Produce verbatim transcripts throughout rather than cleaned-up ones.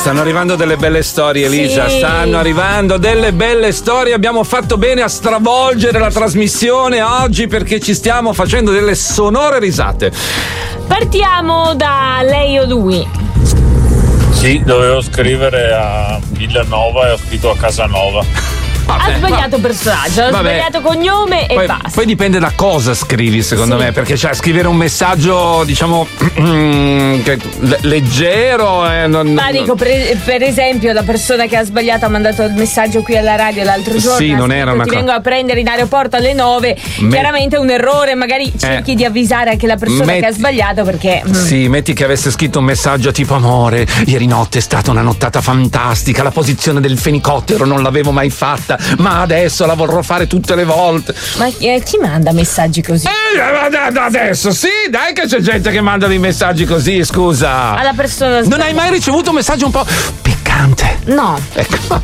Stanno arrivando delle belle storie, Elisa. Sì. Stanno arrivando delle belle storie. Abbiamo fatto bene a stravolgere la trasmissione oggi perché ci stiamo facendo delle sonore risate. Partiamo da lei o lui. Sì, dovevo scrivere a Villanova e ho scritto a Casanova. Vabbè, ha sbagliato personaggio, ha vabbè. sbagliato cognome e Poi, basta. poi dipende da cosa scrivi, secondo Sì. me, perché cioè scrivere un messaggio, diciamo, che- le- leggero. Eh, non, Ma dico, per, per esempio, la persona che ha sbagliato ha mandato il messaggio qui alla radio l'altro giorno. Sì, ha non scritto, era una ti co- vengo a prendere in aeroporto alle nove. Me- Chiaramente è un errore, magari cerchi di avvisare anche la persona Metti- che ha sbagliato perché. mm, Sì, metti che avesse scritto un messaggio tipo: amore, ieri notte è stata una nottata fantastica, la posizione del fenicottero non l'avevo mai fatta, ma adesso la vorrò fare tutte le volte. Ma eh, chi manda messaggi così? Eh, adesso sì, dai che c'è gente che manda dei messaggi così, scusa. Alla persona Non sbagliata. hai mai ricevuto un messaggio un po' piccante? No. Ecco.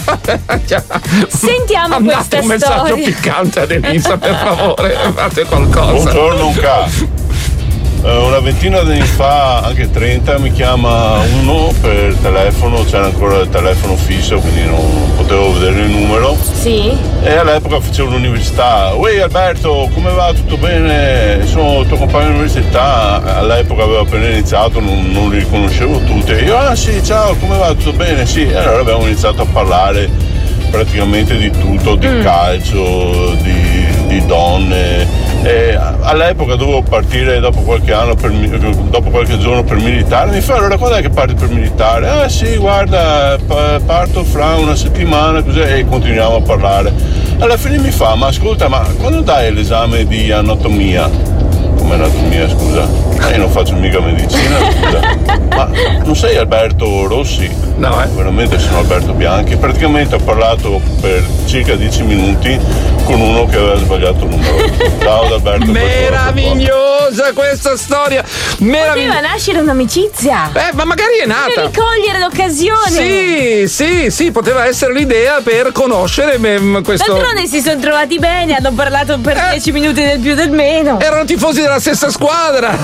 Sentiamo Mandate questa un messaggio storia. piccante ad Elisa, per favore, fate qualcosa. Buongiorno, un ca. Eh, una ventina di anni fa, anche trenta, mi chiama uno per telefono, c'era ancora il telefono fisso, quindi non potevo vedere il numero. Sì. E all'epoca facevo l'università. Uè Alberto, come va? Tutto bene? Sono il tuo compagno all'università. All'epoca avevo appena iniziato, non, non li riconoscevo tutti. E io, ah sì, ciao, come va? Tutto bene? Sì. E allora abbiamo iniziato a parlare praticamente di tutto, di Mm. calcio, di, di donne. E all'epoca dovevo partire dopo qualche anno per, mi- dopo qualche giorno per militare. Mi fa, allora quando è che parti per militare? Ah sì, guarda, pa- parto fra una settimana, così, e continuiamo a parlare. Alla fine mi fa, ma ascolta, ma quando dai l'esame di anatomia? Come anatomia, scusa? Ma io non faccio mica medicina, scusa. Ma non sei Alberto Rossi? No, eh. Veramente sono Alberto Bianchi. Praticamente ho parlato per circa dieci minuti con uno che aveva sbagliato il numero. Ciao ad Alberto. Meravigliosa questa storia. Meravigli- Poteva nascere un'amicizia. Eh, ma magari è nata. Devi cogliere l'occasione. Sì, sì, sì, poteva essere l'idea per conoscere me- questo. D'altronde si sono trovati bene, hanno parlato per Eh. dieci minuti del più del meno. Erano tifosi della stessa squadra.